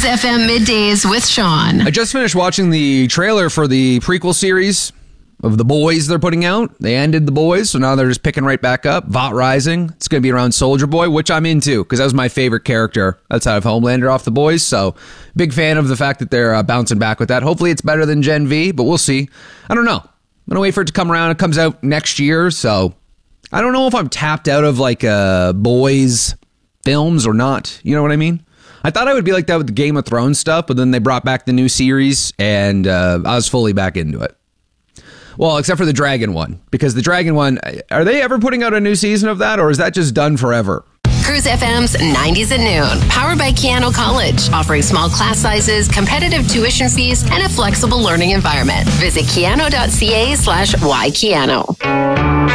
Cruise FM Middays with Sean. I just finished watching the trailer for the prequel series of The Boys they're putting out. They ended The Boys, so now they're just picking right back up. Vought Rising. It's going to be around Soldier Boy, which I'm into because that was my favorite character outside of Homelander off The Boys. So big fan of the fact that they're bouncing back with that. Hopefully it's better than Gen V, but we'll see. I don't know. I'm going to wait for it to come around. It comes out next year, so I don't know if I'm tapped out of like Boys films or not. You know what I mean? I thought I would be like that with the Game of Thrones stuff, but then they brought back the new series, and I was fully back into it. Well, except for the Dragon one, because the Dragon one, are they ever putting out a new season of that, or is that just done forever? Cruise FM's 90s at Noon, powered by Keano College, offering small class sizes, competitive tuition fees, and a flexible learning environment. Visit keano.ca/ykeano.